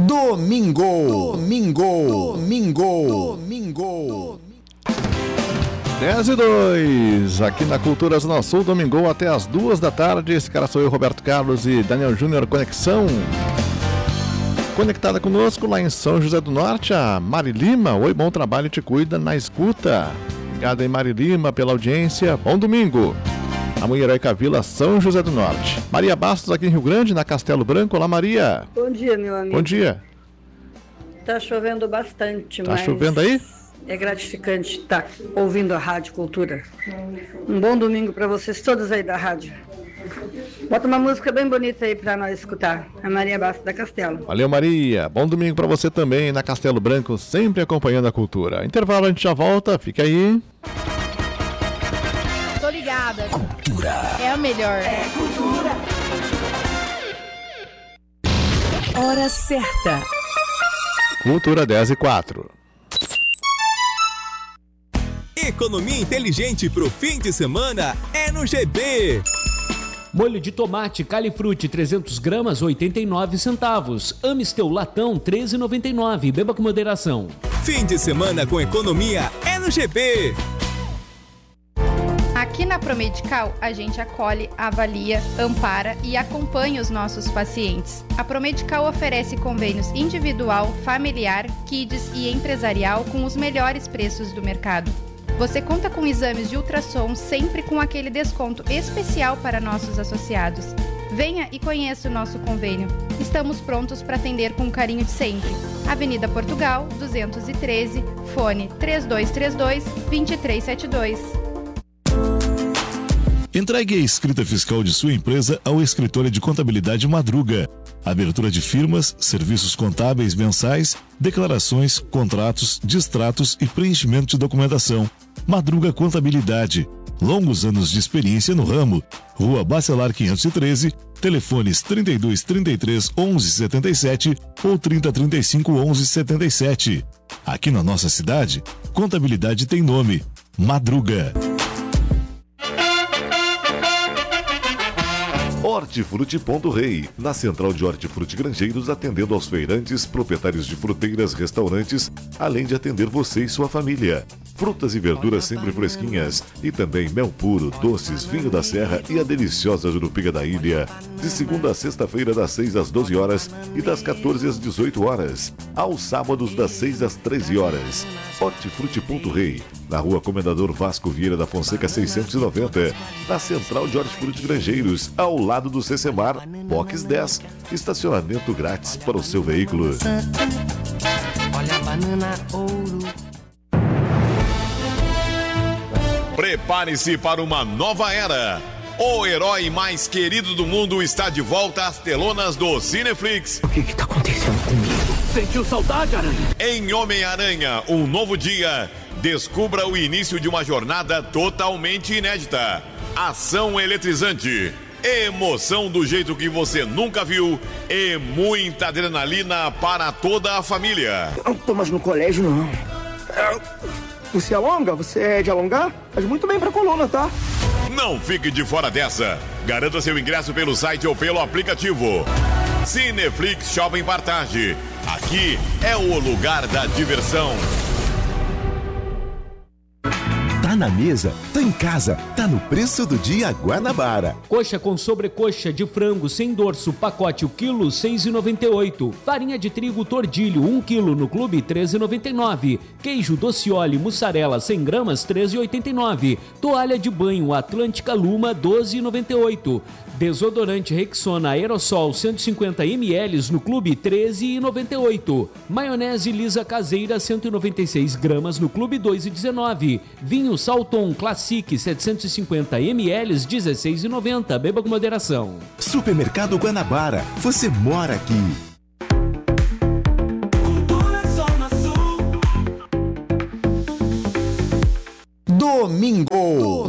Domingo. 10:02, aqui na Cultura Zona Sul, domingo até as 2 da tarde. Esse cara sou eu, Roberto Carlos e Daniel Júnior Conexão. Conectada conosco lá em São José do Norte, a Mari Lima. Oi, bom trabalho, te cuida na escuta. Obrigado aí, Mari Lima, pela audiência. Bom domingo. A Heróica Vila, São José do Norte. Maria Bastos, aqui em Rio Grande, na Castelo Branco. Olá, Maria. Bom dia, meu amigo. Bom dia. Tá chovendo bastante, mas... Tá chovendo aí? É gratificante estar ouvindo a Rádio Cultura. Um bom domingo para vocês todos aí da rádio. Bota uma música bem bonita aí para nós escutar. A Maria Bastos da Castelo. Valeu, Maria. Bom domingo para você também na Castelo Branco, sempre acompanhando a cultura. Intervalo, a gente já volta. Fica aí. Tô ligada. Cultura. É a melhor. É cultura. Hora certa. Cultura 10:04. Economia inteligente pro fim de semana é no GB. Molho de tomate Califruti 300 gramas, 89 centavos. Amistel latão, 13,99. Beba com moderação. Fim de semana com economia é no GB. Aqui na Promedical, a gente acolhe, avalia, ampara e acompanha os nossos pacientes. A Promedical oferece convênios individual, familiar, kids e empresarial com os melhores preços do mercado. Você conta com exames de ultrassom sempre com aquele desconto especial para nossos associados. Venha e conheça o nosso convênio. Estamos prontos para atender com o carinho de sempre. Avenida Portugal, 213, fone 3232-2372. Entregue a escrita fiscal de sua empresa ao escritório de contabilidade Madruga. Abertura de firmas, serviços contábeis mensais, declarações, contratos, distratos e preenchimento de documentação. Madruga Contabilidade. Longos anos de experiência no ramo. Rua Bacelar 513, telefones 3233 1177 ou 3035 1177. Aqui na nossa cidade, contabilidade tem nome: Madruga. Hortifruti Ponto Rei, na central de Hortifruti Grangeiros, atendendo aos feirantes, proprietários de fruteiras, restaurantes, além de atender você e sua família. Frutas e verduras sempre fresquinhas e também mel puro, doces, vinho da serra e a deliciosa jurupiga da ilha. De segunda a sexta-feira, das 6 às 12 horas e das 14 às 18 horas. Aos sábados, das 6 às 13 horas. Hortifruti Ponto Rei, na rua Comendador Vasco Vieira da Fonseca 690, na central de Hortifruti Grangeiros, ao lado do Cecemar, Box 10, estacionamento grátis para o seu veículo. Olha a banana ouro. Prepare-se para uma nova era. O herói mais querido do mundo está de volta às telonas do Cineflix. O que está acontecendo comigo? Sentiu saudade, Aranha? Em Homem-Aranha, um novo dia, descubra o início de uma jornada totalmente inédita. Ação eletrizante, emoção do jeito que você nunca viu e muita adrenalina para toda a família. Não tô mais no colégio, não. Você alonga? Você é de alongar? Faz muito bem pra coluna, tá? Não fique de fora dessa. Garanta seu ingresso pelo site ou pelo aplicativo. Cineflix Shopping Partage. Aqui é o lugar da diversão. Tá na mesa, tá em casa, tá no preço do dia Guanabara. Coxa com sobrecoxa de frango sem dorso, pacote o quilo, 6,98. Farinha de trigo Tordilho, 1 quilo no clube, 13,99. Queijo Docioli mussarela 100 gramas, 13,89. Toalha de banho Atlântica Luma, 12,98. Desodorante Rexona Aerosol 150 ml no clube, 13,98. Maionese Lisa caseira 196 gramas no clube, 2,19. Vinho Salton Classic 750 ml, 16,90. Beba com moderação. Supermercado Guanabara, você mora aqui. Domingo.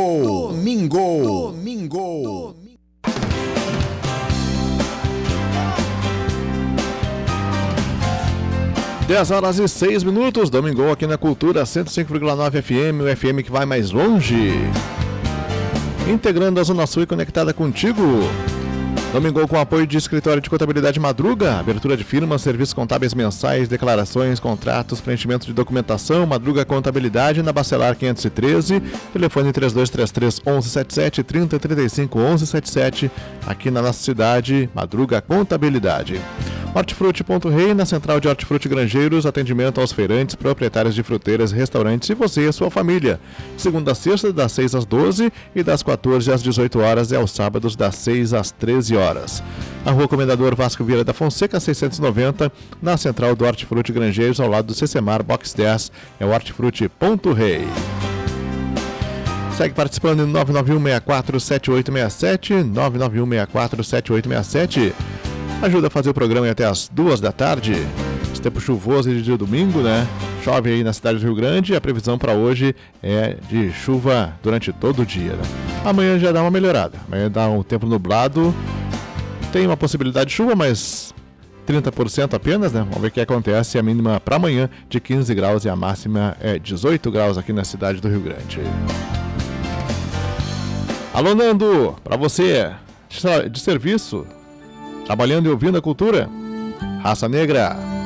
10h06, domingo aqui na Cultura 105,9 FM, o FM que vai mais longe. Integrando a Zona Sul e conectada contigo. Domingou com apoio de Escritório de Contabilidade Madruga, abertura de firmas, serviços contábeis mensais, declarações, contratos, preenchimento de documentação, Madruga Contabilidade, na Bacelar 513, telefone 3233 1177, 3035 1177, aqui na nossa cidade, Madruga Contabilidade. Hortifruti.rei, na Central de Hortifruti Grangeiros, atendimento aos feirantes, proprietários de fruteiras, restaurantes e você e a sua família. Segunda a sexta, das 6 às 12 e das 14 às 18 horas e aos sábados, das 6 às 13 horas. Na Rua Comendador Vasco Vieira da Fonseca, 690, na Central do Hortifruti Grangeiros, ao lado do Cecemar, Box 10, é o Hortifruti.rei. Segue participando em 991647867, 991647867. Ajuda a fazer o programa até as 2 da tarde. Esse tempo chuvoso de dia domingo, né? Chove aí na cidade do Rio Grande. A previsão para hoje é de chuva durante todo o dia, né? Amanhã já dá uma melhorada. Amanhã dá um tempo nublado. Tem uma possibilidade de chuva, mas 30% apenas, né? Vamos ver o que acontece. A mínima para amanhã de 15 graus e a máxima é 18 graus aqui na cidade do Rio Grande. Alô, Nando, para você de serviço, trabalhando e ouvindo a cultura, Raça Negra.